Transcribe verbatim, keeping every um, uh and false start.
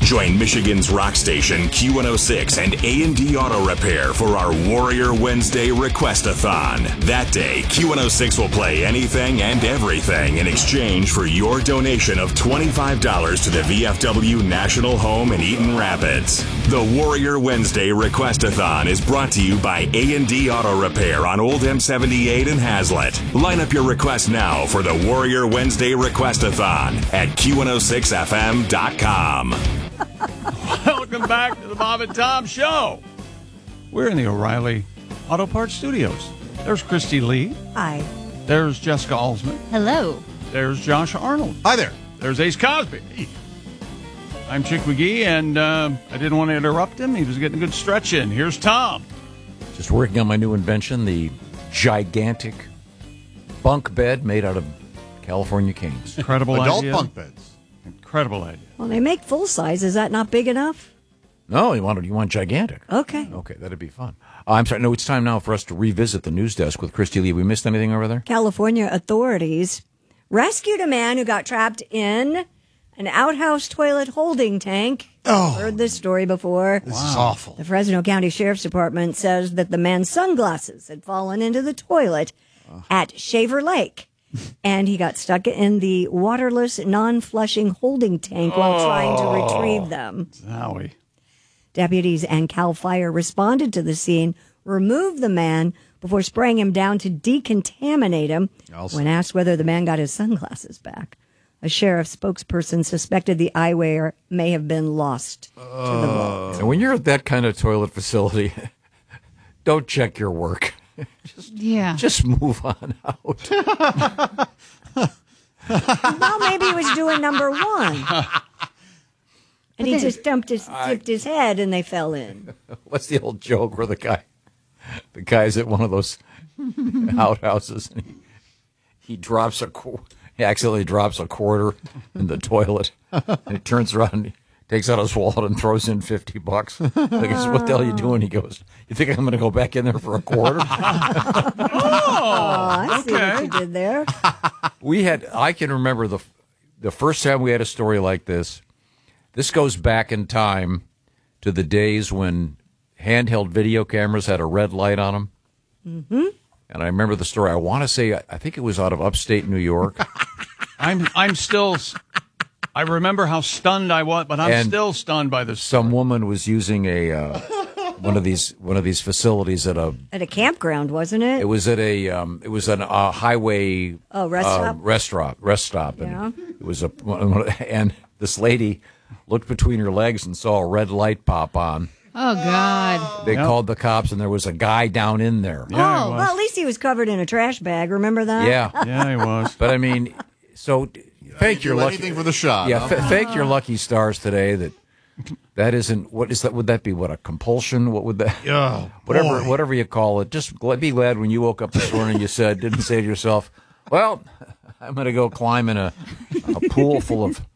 Join Michigan's rock station Q one oh six and A and D Auto Repair for our Warrior Wednesday Request-a-thon. That day, Q one oh six will play anything and everything in exchange for your donation of twenty-five dollars to the V F W National Home in Eaton Rapids. The Warrior Wednesday Request-a-thon is brought to you by A and D Auto Repair on Old M seventy-eight in Hazlet. Line up your request now for the Warrior Wednesday Request-a-thon at Q one oh six F M dot com. Welcome back to the Bob and Tom Show. We're in the O'Reilly Auto Parts Studios. There's Christy Lee. Hi. There's Jessica Alsman. Hello. There's Josh Arnold. Hi there. There's Ace Cosby. I'm Chick McGee, and uh, I didn't want to interrupt him. He was getting a good stretch in. Here's Tom. Just working on my new invention, the gigantic bunk bed made out of California canes. Incredible Adult idea. bunk beds. Incredible idea. Well, they make full size. Is that not big enough? No, you want you want gigantic. Okay. Okay, that'd be fun. Uh, I'm sorry. No, it's time now for us to revisit the news desk with Christy Lee. We missed anything over there? California authorities rescued a man who got trapped in an outhouse toilet holding tank. Oh. Heard this story before. This is awful. The Fresno County Sheriff's Department says that the man's sunglasses had fallen into the toilet at Shaver Lake. And he got stuck in the waterless, non-flushing holding tank while trying to retrieve them. Zowie. Deputies and CAL FIRE responded to the scene, removed the man before spraying him down to decontaminate him. Also. When asked whether the man got his sunglasses back, a sheriff spokesperson suspected the eyewear may have been lost uh, to the vault. And when you're at that kind of toilet facility, don't check your work. Just, yeah. Just move on out. Well, maybe he was doing number one. And he just dumped his, tipped his head and they fell in. What's the old joke where the guy, the guy's at one of those outhouses and he, he drops a, qu- he accidentally drops a quarter in the toilet and he turns around and he takes out his wallet and throws in fifty bucks. I guess, what the hell are you doing? He goes, you think I'm going to go back in there for a quarter? Oh, I see okay. what you did there. We had, I can remember the the first time we had a story like this. This goes back in time to the days when handheld video cameras had a red light on them. Mm-hmm. And I remember the story. I want to say, I think it was out of upstate New York. I'm I'm still. I remember how stunned I was, but I'm And still stunned by this. Some woman was using a uh, one of these one of these facilities at a. At a campground, wasn't it? It was at a. Um, it was an uh, highway. Oh, rest uh, stop? Restaurant. Rest stop. And Yeah. it was a. And this lady looked between her legs and saw a red light pop on. Oh, God. They Yep. called the cops, and there was a guy down in there. Yeah, it Oh, was. well, at least he was covered in a trash bag. Remember that? Yeah. Yeah, he was. But I mean, so fake Do your lucky. anything for the shot. Yeah, huh? f- fake your lucky stars today. That that isn't what is that? Would that be what a compulsion? What would that? Oh, whatever, boy. whatever you call it. Just gl- be glad when you woke up this morning. You said didn't say to yourself, "Well, I'm going to go climb in a, a pool full of